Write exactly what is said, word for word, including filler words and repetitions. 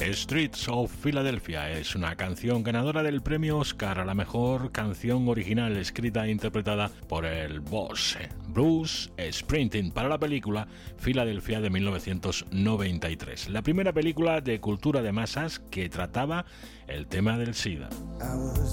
Streets of Philadelphia es una canción ganadora del premio Oscar a la mejor canción original escrita e interpretada por el boss Bruce Springsteen para la película Philadelphia de mil novecientos noventa y tres, la primera película de cultura de masas que trataba el tema del SIDA. I was